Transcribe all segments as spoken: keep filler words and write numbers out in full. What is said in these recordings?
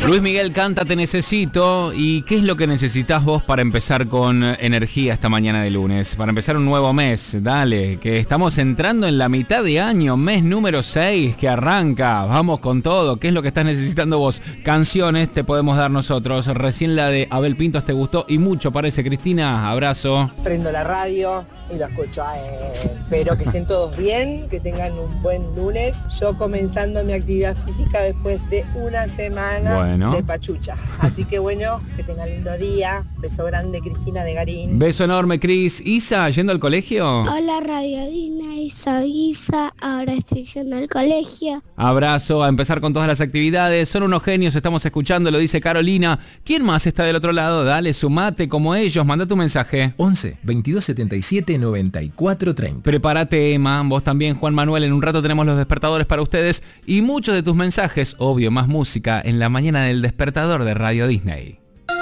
Luis Miguel canta Te Necesito. ¿Y qué es lo que necesitas vos para empezar con energía esta mañana de lunes? Para empezar un nuevo mes, dale, que estamos entrando en la mitad de año, mes número seis que arranca. Vamos con todo. ¿Qué es lo que estás necesitando vos? Canciones te podemos dar nosotros. Recién la de Abel Pintos te gustó y mucho, parece. Cristina, abrazo. Prendo la radio y lo escucho. Eh, espero que estén todos bien, que tengan un buen lunes. Yo comenzando mi actividad física después de una semana bueno. de pachucha. Así que bueno, que tengan lindo día. Beso grande, Cristina de Garín. Beso enorme, Cris. Isa, ¿yendo al colegio? Hola, Radio Disney, soy Isa. Ahora estoy yendo al colegio. Abrazo, a empezar con todas las actividades. Son unos genios, estamos escuchando, lo dice Carolina. ¿Quién más está del otro lado? Dale, sumate como ellos, manda tu mensaje. once, veintidós setenta y siete, noventa y cuatro treinta. Prepárate, Emma, vos también, Juan Manuel. En un rato tenemos los despertadores para ustedes y muchos de tus mensajes, obvio, más música en la mañana del despertador de Radio Disney.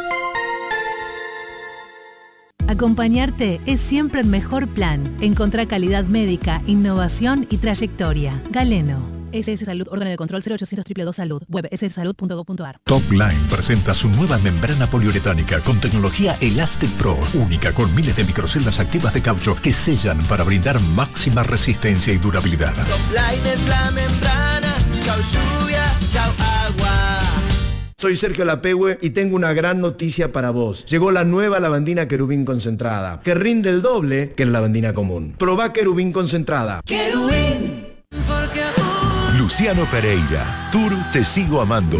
Acompañarte es siempre el mejor plan. Encontrá calidad médica, innovación y trayectoria. Galeno. S S Salud, órgano de control cero ochocientos dos dos dos Salud, web s s salud punto gov punto a r. Top Line presenta su nueva membrana poliuretánica con tecnología Elastic Pro, única con miles de microceldas activas de caucho que sellan para brindar máxima resistencia y durabilidad. Top Line es la membrana, chau lluvia, chau agua. Soy Sergio Lapehue y tengo una gran noticia para vos. Llegó la nueva lavandina Querubín concentrada, que rinde el doble que la lavandina común. Probá Querubín concentrada. Querubín, porque Luciano Pereira, Tour Te Sigo Amando.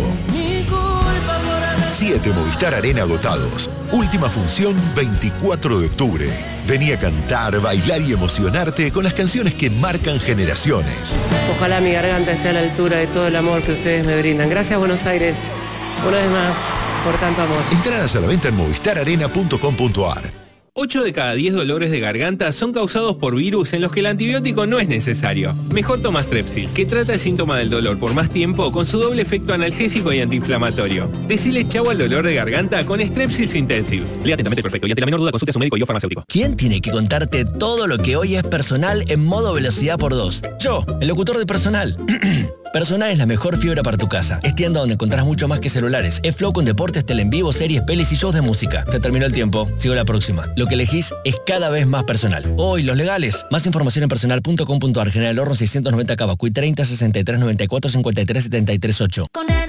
Siete Movistar Arena agotados. Última función veinticuatro de octubre. Vení a cantar, bailar y emocionarte con las canciones que marcan generaciones. Ojalá mi garganta esté a la altura de todo el amor que ustedes me brindan. Gracias, Buenos Aires, una vez más, por tanto amor. Entradas a la venta en movistar arena punto com punto a r. ocho de cada diez dolores de garganta son causados por virus en los que el antibiótico no es necesario. Mejor toma Strepsils, que trata el síntoma del dolor por más tiempo con su doble efecto analgésico y antiinflamatorio. Decile chau al dolor de garganta con Strepsils Intensive. Lea atentamente el prospecto y ante la menor duda consulte a su médico y o farmacéutico. ¿Quién tiene que contarte todo lo que hoy es Personal en modo velocidad por dos? Yo, el locutor de Personal. Personal es la mejor fibra para tu casa. Es tienda donde encontrás mucho más que celulares. Es Flow con deportes, tele en vivo, series, pelis y shows de música. Te terminó el tiempo. Sigo la próxima. Lo que elegís es cada vez más personal. Hoy, los legales. Más información en personal punto com punto a r. General Horno seiscientos noventa Cava, Cui treinta, sesenta y tres, noventa y cuatro, cincuenta y tres, setenta y tres, ocho. Con